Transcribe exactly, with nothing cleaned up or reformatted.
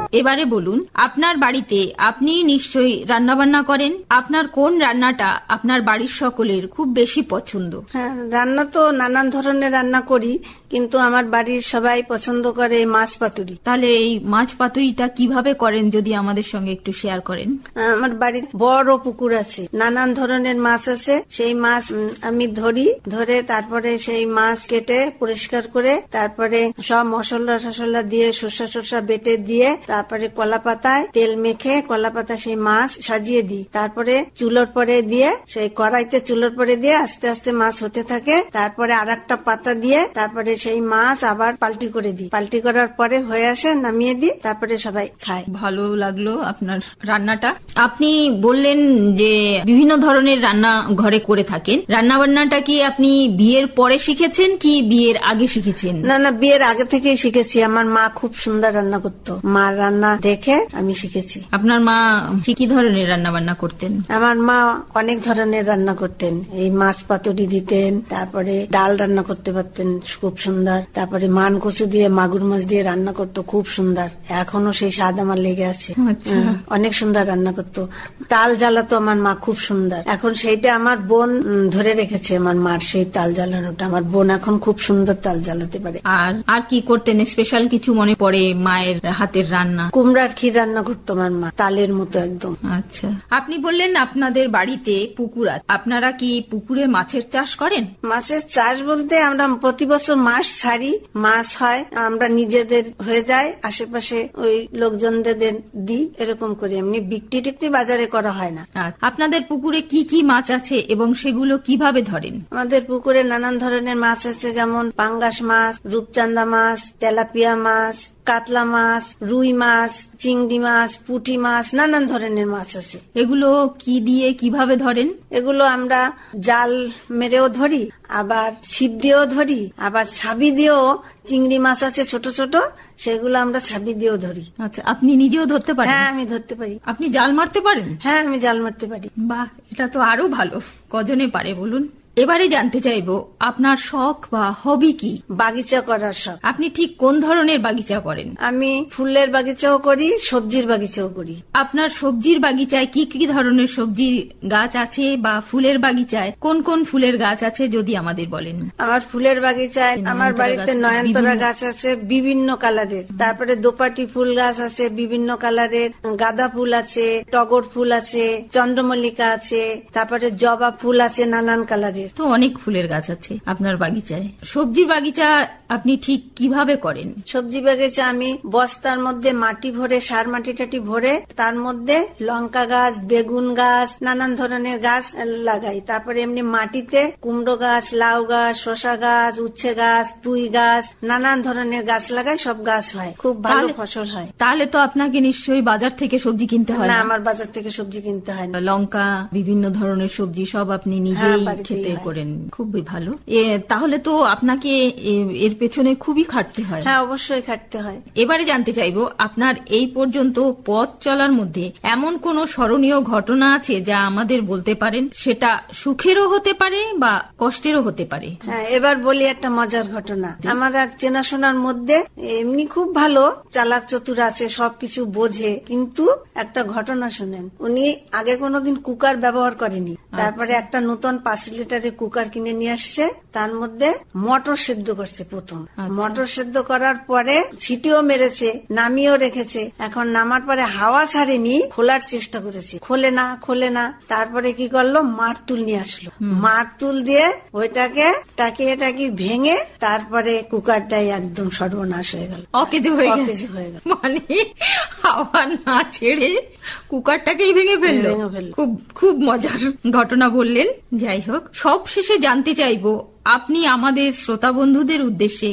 এবারে বলুন, আপনার বাড়িতে আপনি নিশ্চয়ই রান্না বান্না করেন, আপনার কোন রান্নাটা আপনার বাড়ির সকলের খুব বেশি পছন্দ? হ্যাঁ, রান্না তো নানান ধরনের রান্না করি, কিন্তু আমার বাড়ির সবাই পছন্দ করে মাছ পাতুরি। তাহলে এই মাছ পাতুরিটা কিভাবে করেন যদি আমাদের সঙ্গে একটু শেয়ার করেন? আমার বাড়ির বড় পুকুর আছে, নানান ধরনের মাছ আছে। সেই মাছ আমি ধরি, ধরে তারপরে সেই মাছ কেটে পরিষ্কার করে তারপরে সব মশলা টসলা দিয়ে সরষা সরষা বেটে দিয়ে তারপরে কলা পাতায় তেল মেখে কলা পাতা সেই মাছ সাজিয়ে দিই। তারপরে চুলোর পরে দিয়ে সেই কড়াইতে চুলোর পরে দিয়ে আস্তে আস্তে মাছ হতে থাকে। তারপরে আর একটা পাতা দিয়ে তারপরে সেই মাছ আবার পাল্টি করে দিই। পাল্টি করার পরে হয়ে আসে, নামিয়ে দিই, তারপরে সবাই খায়। ভালো লাগলো আপনার রান্নাটা। আপনি বললেন যে বিভিন্ন ধরনের রান্না ঘরে করে থাকেন। রান্না বান্নাটা কি আপনি বিয়ের পরে শিখেছেন কি বিয়ের আগে শিখেছেন? না না, বিয়ের আগে থেকেই শিখেছি। আমার মা খুব সুন্দর রান্না করতো, মার রান্না দেখে আমি শিখেছি। আপনার মা কি ধরনের রান্না বান্না করতেন? আমার মা অনেক ধরনের রান্না করতেন। এই মাছ পাতুরি দিতেন, তারপরে ডাল রান্না করতে পারতেন খুব সুন্দর, তারপরে মান কচু দিয়ে মাগুর মাছ দিয়ে রান্না করতো খুব সুন্দর। এখনো সেই স্বাদ আমার লেগে আছে। অনেক সুন্দর রান্না করতো। তাল জ্বালাতো আমার মা খুব সুন্দর। এখন সেইটা আমার বোন ধরে রেখেছে, আমার মার সেই তাল জ্বালানোটা। আমার বোন এখন খুব সুন্দর তাল জ্বালাতে পারে। আর আর কি করতেন? স্পেশাল কিছু মনে পড়ে মায়ের হাতের রান্না? কুমড়ার ক্ষীর রান্না করতো আমার মা, তালের মতো একদম। আচ্ছা, আপনি বললেন আপনাদের বাড়িতে পুকুর আছে, আপনারা কি পুকুরে মাছের চাষ করেন? মাছের চাষ বলতে আমরা প্রতি বছর মাছ ছাড়ি, মাছ হয়, আমরা নিজেদের হয়ে যায়, আশেপাশে ওই লোকজনদের দিই, এরকম করে। এমনি বিক্রি টিক্রি বাজারে করা হয় না। আপনাদের পুকুরে কি কি মাছ আছে এবং সেগুলো কিভাবে ধরেন? আমাদের পুকুরে নানান ধরনের মাছ আছে, যেমন পাঙ্গাস মাছ, রূপচাঁদা মাছ, তেলাপিয়া মাছ, কাতলা মাছ, রুই মাছ, চিংড়ি মাছ, পুঁটি মাছ, নানান ধরনের মাছ আছে। এগুলো কি দিয়ে কিভাবে ধরেন? এগুলো আমরা জাল মেরেও ধরি, আবার ছিপ দিয়েও ধরি, আবার ছাবি দিয়েও। চিংড়ি মাছ আছে ছোট ছোট, সেগুলো আমরা ছাবি দিয়েও ধরি। আচ্ছা, আপনি নিজেও ধরতে পারেন? হ্যাঁ, আমি ধরতে পারি। আপনি জাল মারতে পারেন? হ্যাঁ, আমি জাল মারতে পারি। বাহ, এটা তো আরো ভালো। কজনে পারে বলুন? এবারে জানতে চাইবো আপনার শখ বা হবি কি? বাগিচা করার শখ। আপনি ঠিক কোন ধরনের বাগিচা করেন? আমি ফুলের বাগিচাও করি, সবজির বাগিচাও করি। আপনার সবজির বাগিচায় কি কি ধরনের সবজির গাছ আছে বা ফুলের বাগিচায় কোন কোন ফুলের গাছ আছে যদি আমাদের বলেন? আমার ফুলের বাগিচায় আমার বাড়িতে নয়নতারা গাছ আছে বিভিন্ন কালারের, তারপরে দোপাটি ফুল গাছ আছে বিভিন্ন কালারের, গাঁদা ফুল আছে, টগর ফুল আছে, চন্দ্রমল্লিকা আছে, তারপরে জবা ফুল আছে নানান কালারের। তো অনেক ফুলের গাছ আছে আপনার বাগিচায়। সবজির বাগিচা আপনি ঠিক কিভাবে করেন? সবজি বাগিচা আমি বস্তার মধ্যে মাটি ভরে, সার মাটি টাটি ভরে, তার মধ্যে লঙ্কা গাছ, বেগুন গাছ, নানান ধরনের গাছ লাগাই। তারপরে এমনি মাটিতে কুমড়ো গাছ, লাউ গাছ, শসা গাছ, উচ্ছে গাছ, পুঁই গাছ, নানান ধরনের গাছ লাগাই। সব গাছ হয়, খুব ভালো ফসল হয়। তাহলে তো আপনাকে নিশ্চয়ই বাজার থেকে সবজি কিনতে হয় না? আমার বাজার থেকে সবজি কিনতে হয় না। লঙ্কা, বিভিন্ন ধরনের সবজি সব আপনি নিজেই খেতে করেন, খুবই ভালো। তাহলে তো আপনাকে এর পেছনে খুবই খাটতে হয়। হ্যাঁ, অবশ্যই খাটতে হয়। এবারে জানতে চাইবো আপনার এই পর্যন্ত পথ চলার মধ্যে এমন কোন স্মরণীয় ঘটনা আছে যা আমাদের বলতে পারেন? সেটা সুখেরও হতে পারে বা কষ্টেরও হতে পারে। হ্যাঁ, এবার বলি একটা মজার ঘটনা। আমার এক চেনাশোনার মধ্যে এমনি খুব ভালো চালাক চতুর আছে, সবকিছু বোঝে, কিন্তু একটা ঘটনা শুনেন। উনি আগে কোনোদিন কুকার ব্যবহার করেনি। তারপরে একটা নতুন পাঁচ লিটারের কুকার কিনে নিয়ে আসছে, তার মধ্যে মটর সেদ্ধ করছে প্রথম। মটর সেদ্ধ করার পরে ছিটিও মেরেছে, নামিয়েও রেখেছে। এখন নামার পরে হাওয়া ছাড়েনি, খোলার চেষ্টা করেছে, খোলে না খোলে না। তারপরে কি করলো, মারতুল নিয়ে আসলো। মারতুল দিয়ে ওইটাকে টাকিয়ে টাকিয়ে ভেঙে তারপরে কুকারটাই একদম সর্বনাশ হয়ে গেল, অকেজো হয়ে গেল। মানে হাওয়া না ছেড়ে কুকারটাকেই ভেঙে ফেললো। খুব খুব মজার ঘটনা বললেন। যাই হোক, সব শেষে জানতে চাইবো আপনি আমাদের শ্রোতা বন্ধুদের উদ্দেশ্যে